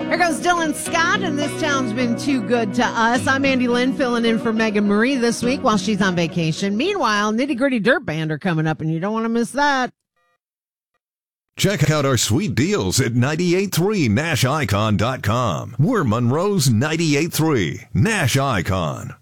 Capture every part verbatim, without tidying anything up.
Here goes Dylan Scott, and This Town's Been Too Good to Us. I'm Andy Lynn, filling in for Megan Marie this week while she's on vacation. Meanwhile, Nitty Gritty Dirt Band are coming up, and you don't want to miss that. Check out our sweet deals at ninety-eight point three Nash Icon dot com. We're Monroe's ninety-eight point three Nash Icon.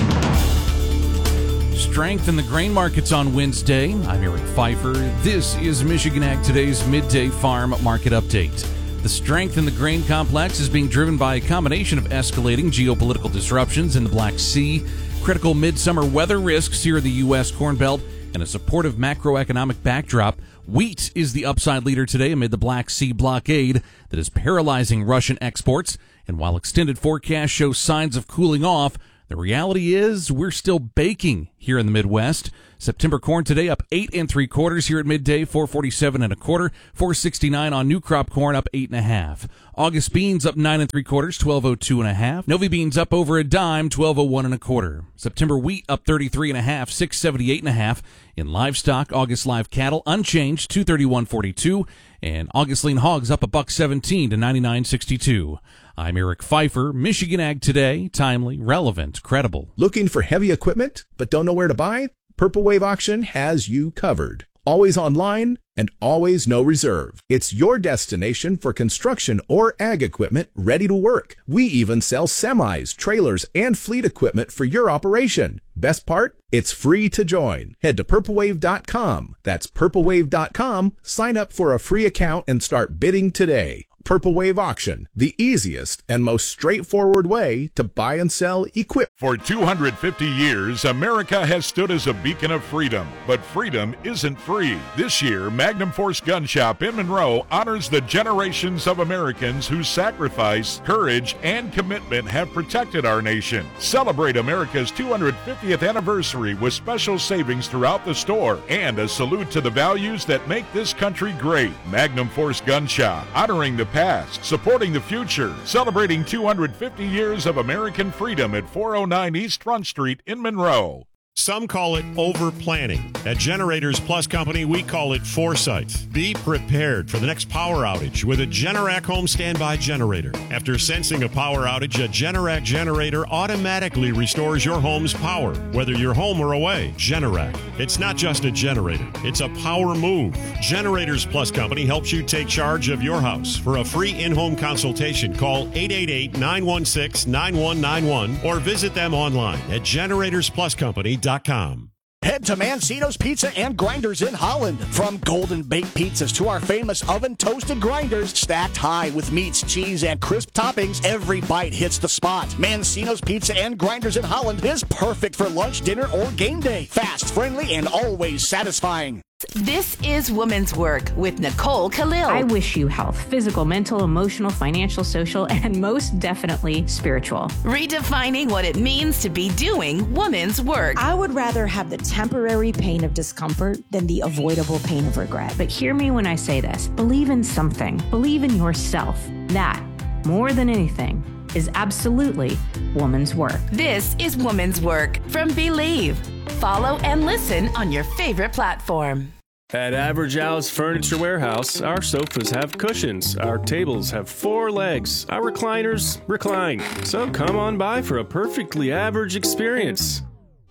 Strength in the grain markets on Wednesday. I'm Eric Pfeiffer. This is Michigan Ag Today's midday farm market update. The strength in the grain complex is being driven by a combination of escalating geopolitical disruptions in the Black Sea, critical midsummer weather risks here in the U S Corn Belt, and a supportive macroeconomic backdrop. Wheat is the upside leader today amid the Black Sea blockade that is paralyzing Russian exports. And while extended forecasts show signs of cooling off, the reality is we're still baking here in the Midwest. September corn today up eight and three quarters here at midday, four forty-seven and a quarter, four sixty-nine on new crop corn up eight and a half. August beans up nine and three quarters, twelve oh two and a half. Novi beans up over a dime, twelve oh one and a quarter. September wheat up thirty-three and a half, six seventy-eight and a half. In livestock, August live cattle unchanged, two thirty-one forty-two, and August lean hogs up a buck seventeen to ninety-nine sixty-two. I'm Eric Pfeiffer. Michigan Ag Today, timely, relevant, credible. Looking for heavy equipment but don't know where to buy? Purple Wave Auction has you covered. Always online and always no reserve. It's your destination for construction or ag equipment ready to work. We even sell semis, trailers, and fleet equipment for your operation. Best part? It's free to join. Head to purple wave dot com. That's purple wave dot com. Sign up for a free account and start bidding today. Purple Wave Auction, the easiest and most straightforward way to buy and sell equipment. For two hundred fifty years, America has stood as a beacon of freedom, but freedom isn't free. This year, Magnum Force Gun Shop in Monroe honors the generations of Americans whose sacrifice, courage, and commitment have protected our nation. Celebrate America's two hundred fiftieth anniversary with special savings throughout the store and a salute to the values that make this country great. Magnum Force Gun Shop, honoring the past, supporting the future, celebrating two hundred fifty years of American freedom at four oh nine East Front Street in Monroe. Some call it over-planning. At Generators Plus Company, we call it foresight. Be prepared for the next power outage with a Generac home standby generator. After sensing a power outage, a Generac generator automatically restores your home's power, whether you're home or away. Generac. It's not just a generator. It's a power move. Generators Plus Company helps you take charge of your house. For a free in-home consultation, call eight eight eight, nine one six, nine one nine one or visit them online at generators plus company dot com. Head to Mancino's Pizza and Grinders in Holland. From golden baked pizzas to our famous oven toasted grinders, stacked high with meats, cheese, and crisp toppings, every bite hits the spot. Mancino's Pizza and Grinders in Holland is perfect for lunch, dinner, or game day. Fast, friendly, and always satisfying. This is Woman's Work with Nicole Khalil. I wish you health, physical, mental, emotional, financial, social, and most definitely spiritual. Redefining what it means to be doing woman's work. I would rather have the temporary pain of discomfort than the avoidable pain of regret. But hear me when I say this. Believe in something. Believe in yourself. That, more than anything, is absolutely woman's work. This is Woman's Work from Believe. Follow and listen on your favorite platform. At Average Al's Furniture Warehouse, our sofas have cushions, our tables have four legs, our recliners recline. So come on by for a perfectly average experience.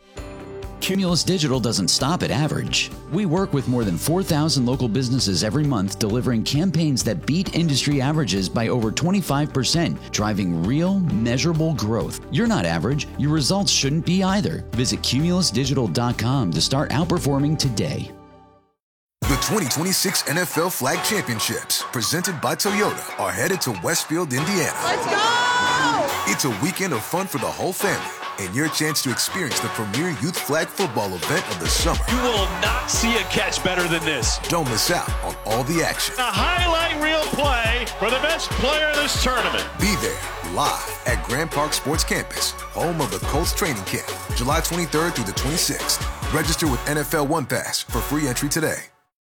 Cumulus Digital doesn't stop at average. We work with more than four thousand local businesses every month, delivering campaigns that beat industry averages by over twenty-five percent, driving real, measurable growth. You're not average. Your results shouldn't be either. Visit cumulus digital dot com to start outperforming today. The twenty twenty-six N F L Flag Championships, presented by Toyota, are headed to Westfield, Indiana. Let's go! It's a weekend of fun for the whole family, and your chance to experience the premier youth flag football event of the summer. You will not see a catch better than this. Don't miss out on all the action. A highlight reel play for the best player of this tournament. Be there, live at Grand Park Sports Campus, home of the Colts training camp, July twenty-third through the twenty-sixth. Register with N F L One Pass for free entry today.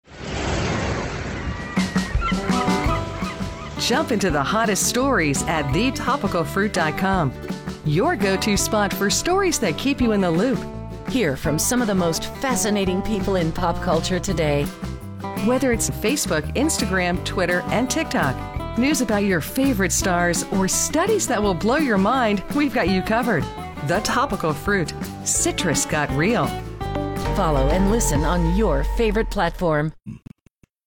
Jump into the hottest stories at the topical fruit dot com. Your go-to spot for stories that keep you in the loop. Hear from some of the most fascinating people in pop culture today. Whether it's Facebook, Instagram, Twitter, and TikTok, news about your favorite stars, or studies that will blow your mind, we've got you covered. The Topical Fruit. Citrus got real. Follow and listen on your favorite platform.